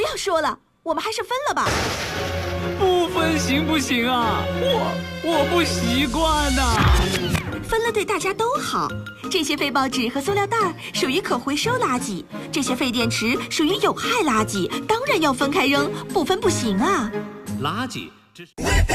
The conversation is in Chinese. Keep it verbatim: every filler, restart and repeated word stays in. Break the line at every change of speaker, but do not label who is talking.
要说了，我们还是分了吧。
不分行不行啊？我我不习惯呐、啊。
分了对大家都好。这些废报纸和塑料袋属于可回收垃圾，这些废电池属于有害垃圾，当然要分开扔，不分不行啊。
垃圾只是。